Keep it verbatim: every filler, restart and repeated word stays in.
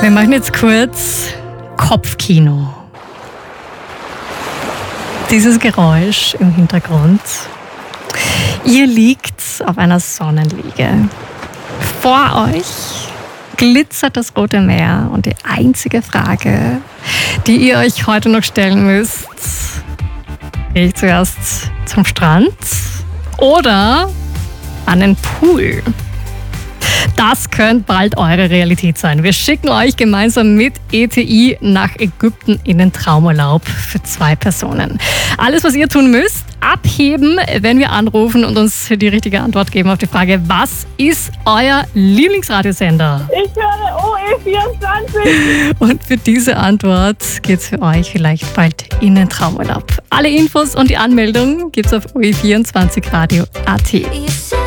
Wir machen jetzt kurz Kopfkino. Dieses Geräusch im Hintergrund. Ihr liegt auf einer Sonnenliege. Vor euch glitzert das Rote Meer und die einzige Frage, die ihr euch heute noch stellen müsst, gehe ich zuerst zum Strand oder an den Pool? Das könnte bald eure Realität sein. Wir schicken euch gemeinsam mit E T I nach Ägypten in den Traumurlaub für zwei Personen. Alles, was ihr tun müsst, abheben, wenn wir anrufen und uns die richtige Antwort geben auf die Frage, was ist euer Lieblingsradiosender? Ich höre O E vierundzwanzig. Und für diese Antwort geht's für euch vielleicht bald in den Traumurlaub. Alle Infos und die Anmeldung gibt's auf o e vierundzwanzig radio punkt a t.